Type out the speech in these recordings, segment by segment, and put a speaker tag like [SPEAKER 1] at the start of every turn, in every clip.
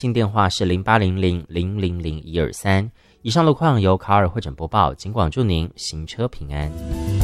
[SPEAKER 1] 进电话是0800000123。以上路况由卡尔会诊播报，警广祝您行车平安。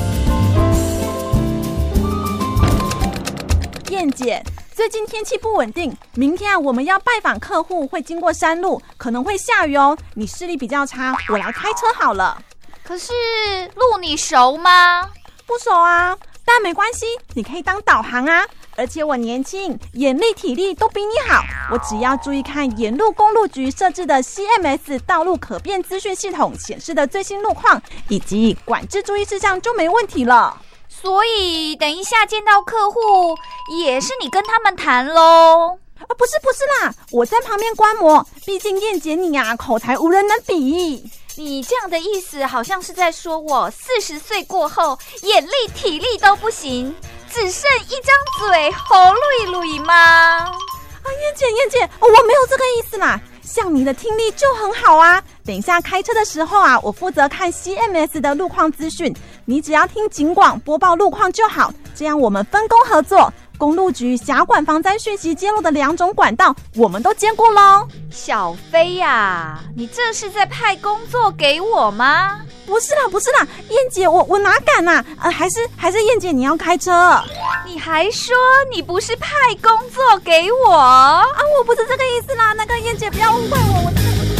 [SPEAKER 2] 燕姐，最近天气不稳定，明天我们要拜访客户，会经过山路，可能会下雨哦。你视力比较差，我来开车好了。
[SPEAKER 3] 可是路你熟吗？
[SPEAKER 2] 不熟啊，但没关系，你可以当导航啊。而且我年轻，眼力体力都比你好，我只要注意看沿路公路局设置的 CMS 道路可变资讯系统显示的最新路况以及管制注意事项就没问题了。
[SPEAKER 3] 所以等一下见到客户也是你跟他们谈咯？
[SPEAKER 2] 不是啦，我在旁边观摩，毕竟燕姐你啊口才无人能比。
[SPEAKER 3] 你这样的意思好像是在说我40岁过后眼力体力都不行，只剩一张嘴喉噜噜吗？
[SPEAKER 2] 燕姐，我没有这个意思啦，像你的听力就很好啊。等一下开车的时候啊，我负责看 CMS 的路况资讯，你只要听警广播报路况就好，这样我们分工合作。公路局辖管防灾讯息揭露的2种管道，我们都兼顾咯。
[SPEAKER 3] 小飞呀，你这是在派工作给我吗？
[SPEAKER 2] 不是啦，燕姐，我哪敢啊？还是燕姐你要开车？
[SPEAKER 3] 你还说你不是派工作给我啊？
[SPEAKER 2] 我不是这个意思啦，那个燕姐不要误会我。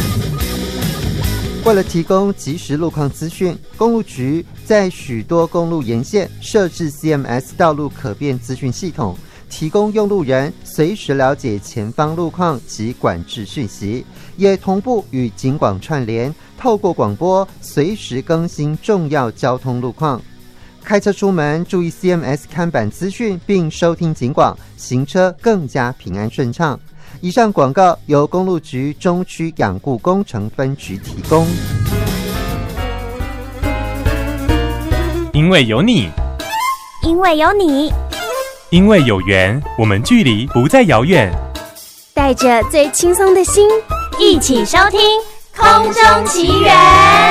[SPEAKER 4] 为了提供即时路况资讯，公路局在许多公路沿线设置 CMS 道路可变资讯系统，提供用路人随时了解前方路况及管制讯息，也同步与警广串联，透过广播随时更新重要交通路况。开车出门注意 CMS 看板资讯，并收听警广，行车更加平安顺畅。以上广告由公路局中区养护工程分局提供。
[SPEAKER 5] 因为有你，
[SPEAKER 6] 因为有你，
[SPEAKER 5] 因为有缘，我们距离不再遥远。
[SPEAKER 6] 带着最轻松的心，一起收听空中奇缘。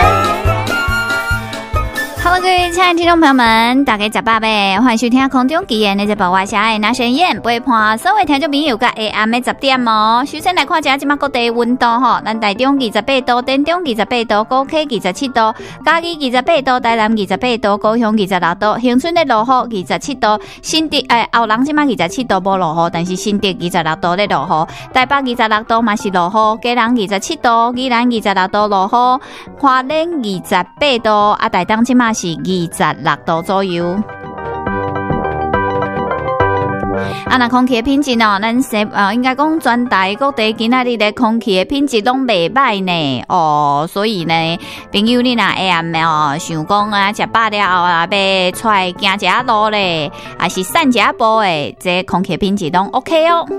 [SPEAKER 3] Hello， 各位亲爱的听众朋友们，大家18岁，欢迎收听空中奇缘的这部我是爱拿声演陪伴所有听众朋友到下暗的10点哦。首先来看一下今麦各地温度吼，咱台中28度，台中28度，高雄27度，嘉義28度，台南28度，高雄26度，恒春的落雨27度，新竹後龍今麥27度無落雨，但是新竹26度咧落雨，台北26度嘛是落雨，基隆27度，宜蘭26度落雨，花蓮28度，啊台東今麥是26度左右。那空气的品质呢？咱应该讲全台各地今仔日的空气的品质拢袂歹呢哦，所以呢，朋友你若会想讲啊，食饱了后啊，要出来行一下路咧，还是散一下步的，这空气的品质拢 OK 哦。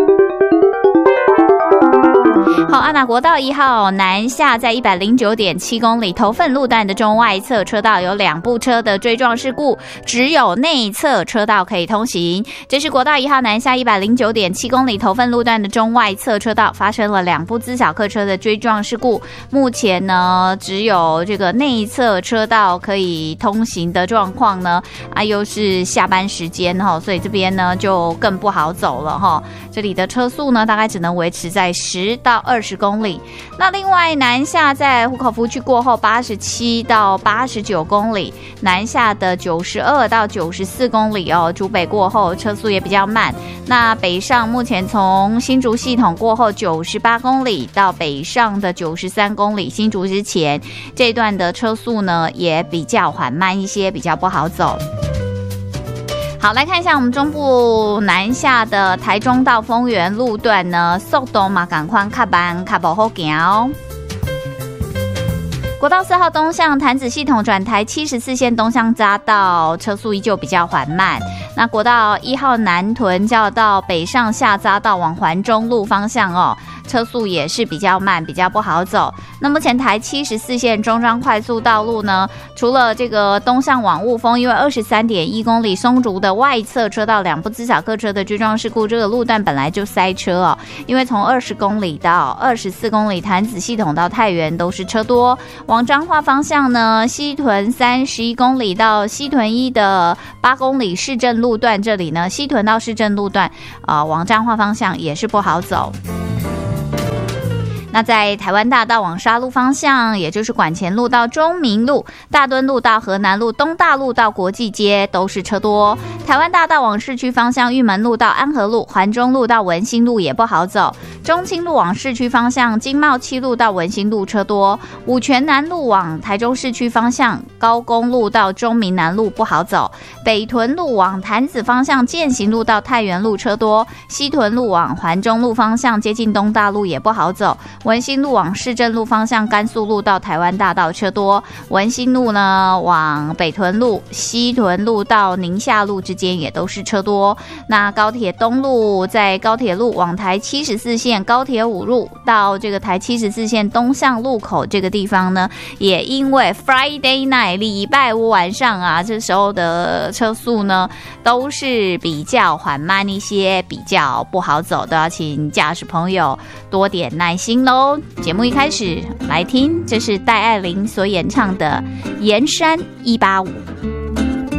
[SPEAKER 3] 好，那国道1号南下在 109.7 公里头份路段的中外侧车道有2部车的追撞事故，只有内侧车道可以通行。这是国道1号南下 109.7 公里头份路段的中外侧车道发生了2部自小客车的追撞事故，目前呢只有这个内侧车道可以通行的状况呢，又是下班时间所以这边呢就更不好走了这里的车速呢大概只能维持在10到20公里。那另外南下在湖口湖区过后87到89公里，南下的92到94公里竹北过后车速也比较慢。那北上目前从新竹系统过后98公里到北上的93公里，新竹之前这段的车速呢也比较缓慢一些，比较不好走。好，来看一下我们中部南下的台中到丰原路段呢，速度嘛赶快较慢，较不好行哦。国道4号东向潭子系统转台74线东向匝道，车速依旧比较缓慢。那国道1号南屯交到北上下匝道往环中路方向车速也是比较慢，比较不好走。那目前台74线中彰快速道路呢，除了这个东向往雾峰，因为 23.1 公里松竹的外侧车道2部自小客车的追撞事故，这个路段本来就塞车因为从20公里到24公里潭子系统到太原都是车多。往彰化方向呢，西屯31公里到西屯1的8公里市政路段，这里呢西屯到市政路段往彰化方向也是不好走。 那在台湾大道往沙鹿方向，也就是馆前路到中明路、大墩路到河南路、东大路到国际街都是车多。台湾大道往市区方向，玉门路到安和路、环中路到文心路也不好走。中清路往市区方向，经贸七路到文心路车多。五权南路往台中市区方向，高公路到中民南路不好走。北屯路往潭子方向，健行路到太原路车多。西屯路往环中路方向，接近东大路也不好走。文心路往市政路方向，甘肃路到台湾大道车多。文心路呢，往北屯路、西屯路到宁夏路之间也都是车多。那高铁东路，在高铁路往台74线高铁5路到这个台74线东向路口这个地方呢，也因为 Friday night 礼拜五晚上啊，这时候的车速呢都是比较缓慢一些，比较不好走的，要请驾驶朋友多点耐心喽。节目一开始来听，这是戴爱玲所演唱的《盐山185》。